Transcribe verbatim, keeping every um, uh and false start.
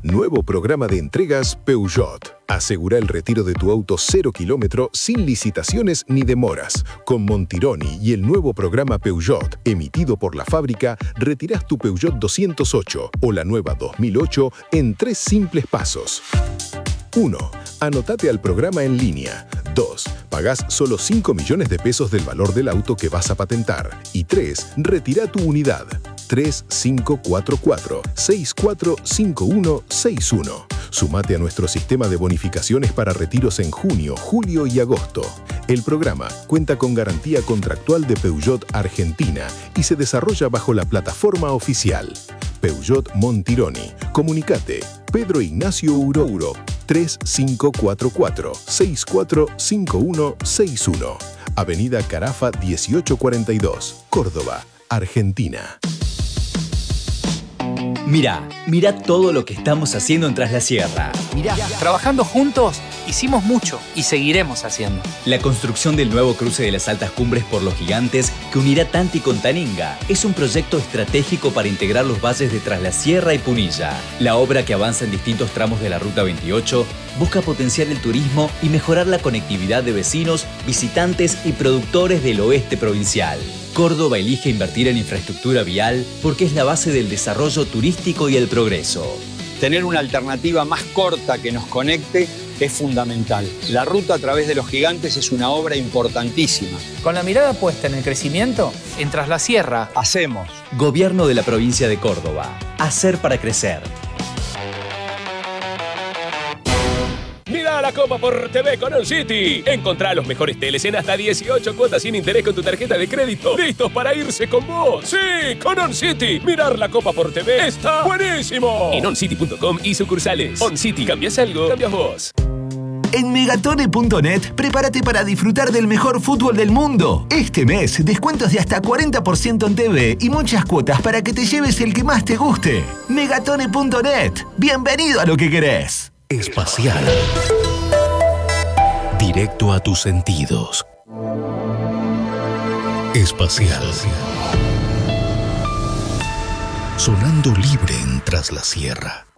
Nuevo programa de entregas Peugeot. Asegura el retiro de tu auto cero kilómetro sin licitaciones ni demoras. Con Montironi y el nuevo programa Peugeot, emitido por la fábrica, retirás tu Peugeot doscientos ocho o la nueva dos mil ocho en tres simples pasos. uno. Anotate al programa en línea. dos. Pagás solo cinco millones de pesos del valor del auto que vas a patentar. Y tres. Retira tu unidad. tres cinco cuatro cuatro, seis cuatro cinco uno seis uno. Sumate a nuestro sistema de bonificaciones para retiros en junio, julio y agosto. El programa cuenta con garantía contractual de Peugeot Argentina y se desarrolla bajo la plataforma oficial. Peugeot Montironi. Comunicate. Pedro Ignacio Urouro. tres cinco cuatro cuatro, seis cuatro cinco uno seis uno. Avenida Carafa dieciocho cuarenta y dos, Córdoba, Argentina. Mirá, mirá todo lo que estamos haciendo en Tras la Sierra. Mirá, trabajando juntos hicimos mucho y seguiremos haciendo. La construcción del nuevo cruce de las altas cumbres por los Gigantes que unirá Tanti con Taninga es un proyecto estratégico para integrar los valles de Tras la Sierra y Punilla. La obra, que avanza en distintos tramos de la Ruta veintiocho, busca potenciar el turismo y mejorar la conectividad de vecinos, visitantes y productores del oeste provincial. Córdoba elige invertir en infraestructura vial porque es la base del desarrollo turístico y el progreso. Tener una alternativa más corta que nos conecte es fundamental. La ruta a través de los Gigantes es una obra importantísima. Con la mirada puesta en el crecimiento, en Tras la Sierra hacemos. Gobierno de la provincia de Córdoba. Hacer para crecer. Mira la Copa por T V con OnCity. Encontrá los mejores teles en hasta dieciocho cuotas sin interés con tu tarjeta de crédito. ¡Listos para irse con vos! ¡Sí! ¡Con OnCity! Mirar la Copa por T V está buenísimo. En oncity punto com y sucursales. OnCity. ¿Cambias algo? Cambias vos. En megatone punto net, prepárate para disfrutar del mejor fútbol del mundo. Este mes, descuentos de hasta cuarenta por ciento en T V y muchas cuotas para que te lleves el que más te guste. megatone punto net. Bienvenido a lo que querés. Espacial. Directo a tus sentidos. Espacial. Sonando libre en Tras la Sierra.